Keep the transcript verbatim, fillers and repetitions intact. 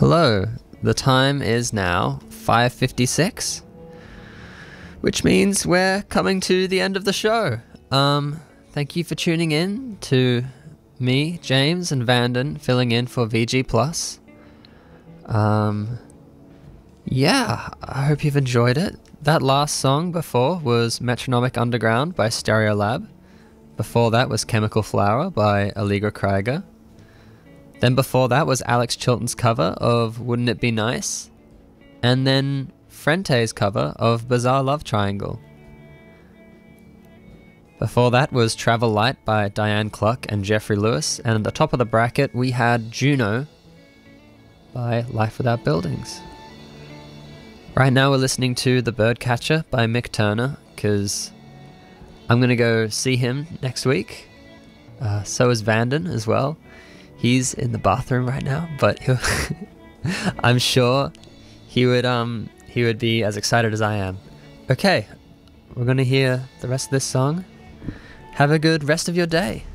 Hello, the time is now five fifty-six, which means we're coming to the end of the show. Um, thank you for tuning in to me, James, and Vanden filling in for V G Plus. Um, yeah, I hope you've enjoyed it. That last song before was Metronomic Underground by Stereolab. Before that was Chemical Flower by Allegra Krieger. Then before that was Alex Chilton's cover of Wouldn't It Be Nice? And then Frente's cover of Bizarre Love Triangle. Before that was Travel Light by Diane Cluck and Jeffrey Lewis, and at the top of the bracket we had Juno by Life Without Buildings. Right now we're listening to The Birdcatcher by Mick Turner, because I'm going to go see him next week. Uh, so is Vanden as well. He's in the bathroom right now, but I'm sure he would um he would be as excited as I am. Okay, we're going to hear the rest of this song. Have a good rest of your day.